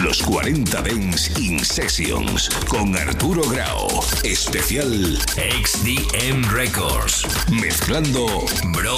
Los 40 Dance in Sessions con Arturo Grau. Especial XDM Records. Mezclando Bro